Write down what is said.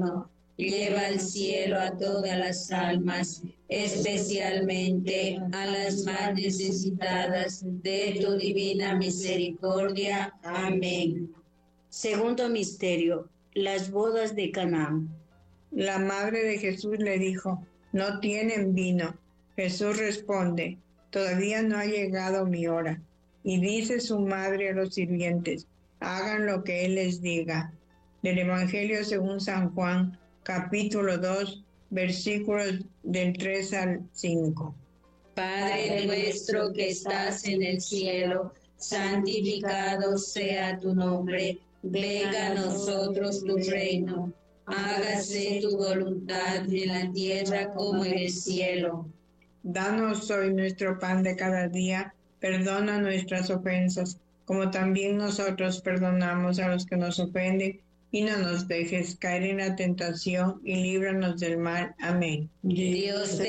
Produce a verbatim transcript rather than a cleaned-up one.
Lleva al cielo a todas las almas, especialmente a las más necesitadas de tu divina misericordia. Amén. Segundo misterio, las bodas de Caná. La madre de Jesús le dijo: no tienen vino. Jesús responde: todavía no ha llegado mi hora. Y dice su madre a los sirvientes: hagan lo que él les diga. Del Evangelio según San Juan, capítulo dos, versículos del tres al cinco. Padre nuestro que estás en el cielo, santificado sea tu nombre. Venga a nosotros tu reino. Hágase tu voluntad en la tierra como en el cielo. Danos hoy nuestro pan de cada día. Perdona nuestras ofensas, como también nosotros perdonamos a los que nos ofenden. Y no nos dejes caer en la tentación, y líbranos del mal. Amén. Dios te